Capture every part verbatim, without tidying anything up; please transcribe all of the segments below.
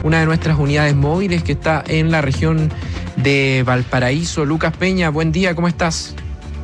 una de nuestras unidades móviles que está en la región de Valparaíso. Lucas Peña, buen día, ¿cómo estás?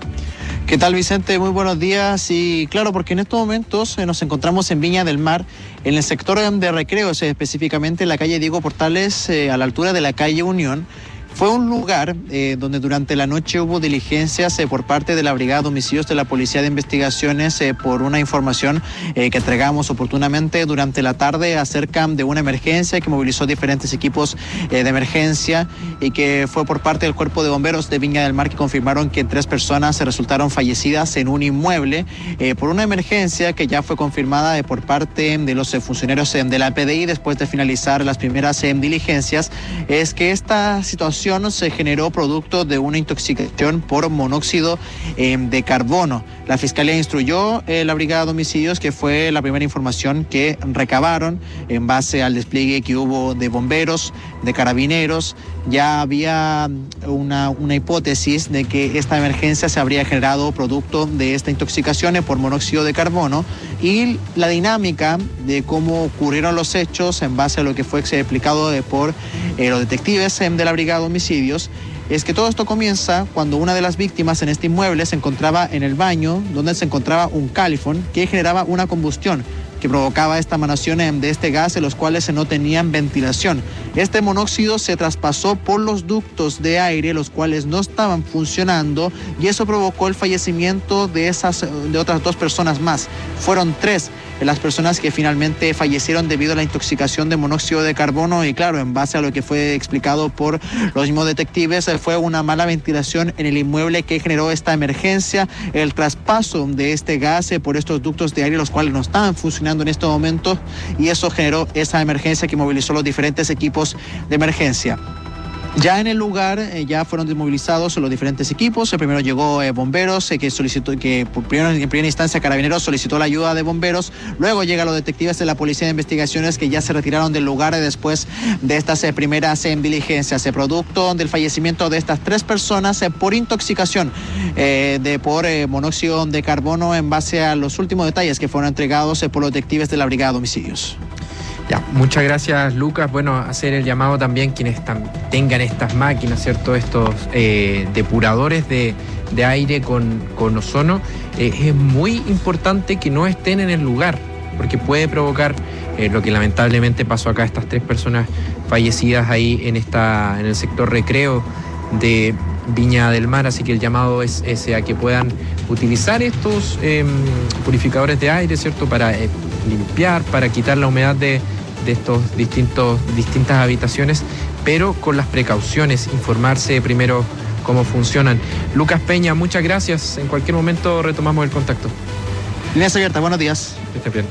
¿Qué tal, Vicente? Muy buenos días. Y claro, porque en estos momentos eh, nos encontramos en Viña del Mar, en el sector de recreos, eh, específicamente en la calle Diego Portales, eh, a la altura de la calle Unión. Fue un lugar eh, donde durante la noche hubo diligencias eh, por parte de la Brigada de Homicidios de la Policía de Investigaciones eh, por una información eh, que entregamos oportunamente durante la tarde acerca de una emergencia que movilizó diferentes equipos eh, de emergencia y que fue por parte del Cuerpo de Bomberos de Viña del Mar, que confirmaron que tres personas se resultaron fallecidas en un inmueble eh, por una emergencia que ya fue confirmada eh, por parte de los eh, funcionarios eh, de la P D I después de finalizar las primeras eh, diligencias. Es que esta situación se generó producto de una intoxicación por monóxido eh, de carbono. La Fiscalía instruyó eh, la Brigada de Homicidios, que fue la primera información que recabaron en base al despliegue que hubo de bomberos, de carabineros. Ya había una, una hipótesis de que esta emergencia se habría generado producto de esta intoxicación por monóxido de carbono, y la dinámica de cómo ocurrieron los hechos en base a lo que fue explicado de por eh, los detectives eh, de la Brigada de Homicidios es que todo esto comienza cuando una de las víctimas en este inmueble se encontraba en el baño, donde se encontraba un calefón que generaba una combustión que provocaba esta emanación de este gas, en los cuales no tenían ventilación. Este monóxido se traspasó por los ductos de aire, los cuales no estaban funcionando, y eso provocó el fallecimiento de esas, de otras dos personas más. Fueron tres las personas que finalmente fallecieron debido a la intoxicación de monóxido de carbono, y claro, en base a lo que fue explicado por los mismos detectives, fue una mala ventilación en el inmueble que generó esta emergencia, el traspaso de este gas por estos ductos de aire, los cuales no estaban funcionando en este momento, y eso generó esa emergencia que movilizó los diferentes equipos de emergencia. Ya en el lugar eh, ya fueron desmovilizados los diferentes equipos. El primero llegó eh, bomberos, eh, que solicitó, que por primero, en primera instancia Carabineros solicitó la ayuda de bomberos. Luego llegan los detectives de la Policía de Investigaciones, que ya se retiraron del lugar eh, después de estas eh, primeras eh, diligencias. Eh, producto del fallecimiento de estas tres personas eh, por intoxicación eh, de por eh, monóxido de carbono, en base a los últimos detalles que fueron entregados eh, por los detectives de la Brigada de Homicidios. Ya, muchas gracias, Lucas. Bueno, hacer el llamado también quienes tam, tengan estas máquinas, ¿cierto? Estos eh, depuradores de, de aire con, con ozono. Eh, es muy importante que no estén en el lugar, porque puede provocar eh, lo que lamentablemente pasó acá, estas tres personas fallecidas ahí en, esta, en el sector recreo de Viña del Mar. Así que el llamado es ese, a que puedan utilizar estos eh, purificadores de aire, ¿cierto? Para eh, limpiar, para quitar la humedad de de estos distintos distintas habitaciones, pero con las precauciones, informarse primero cómo funcionan. Lucas Peña, muchas gracias. En cualquier momento retomamos el contacto. Líneas abiertas, buenos días. Que esté bien.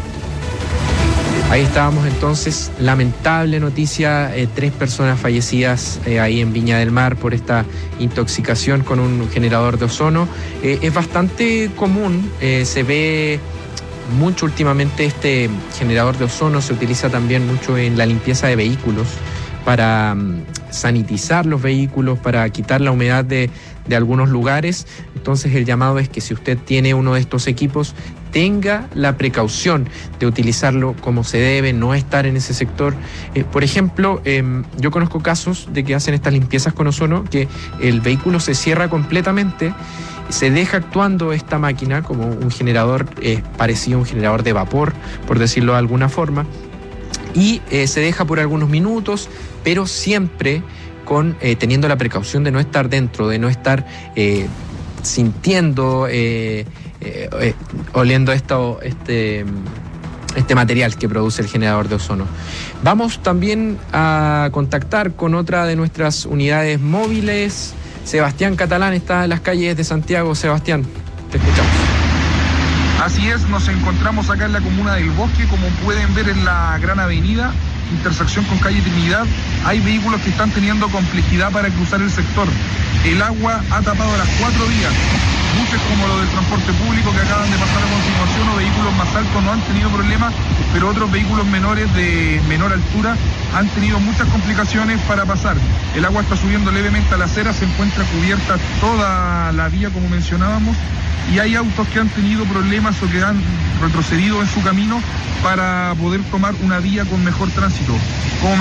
Ahí estábamos entonces, lamentable noticia, eh, tres personas fallecidas eh, ahí en Viña del Mar por esta intoxicación con un generador de ozono. Eh, es bastante común, eh, se ve mucho últimamente este generador de ozono, se utiliza también mucho en la limpieza de vehículos para um, sanitizar los vehículos, para quitar la humedad de, de algunos lugares. Entonces el llamado es que si usted tiene uno de estos equipos, tenga la precaución de utilizarlo como se debe, no estar en ese sector. Eh, por ejemplo, eh, yo conozco casos de que hacen estas limpiezas con ozono, que el vehículo se cierra completamente, se deja actuando esta máquina como un generador eh, parecido a un generador de vapor, por decirlo de alguna forma, y eh, se deja por algunos minutos, pero siempre con eh, teniendo la precaución de no estar dentro, de no estar eh, sintiendo, eh, eh, eh, oliendo esto, este, este material que produce el generador de ozono. Vamos también a contactar con otra de nuestras unidades móviles. Sebastián Catalán está en las calles de Santiago. Sebastián, te escuchamos. Así es, nos encontramos acá en la comuna del Bosque. Como pueden ver en la gran avenida, intersección con calle Trinidad, hay vehículos que están teniendo complejidad para cruzar el sector. El agua ha tapado las cuatro vías. Buses como los del transporte público que acaban de pasar a continuación, o vehículos más altos, no han tenido problemas, pero otros vehículos menores de menor altura han tenido muchas complicaciones para pasar. El agua está subiendo levemente a la acera, se encuentra cubierta toda la vía, como mencionábamos, y hay autos que han tenido problemas o que han retrocedido en su camino para poder tomar una vía con mejor tránsito. Como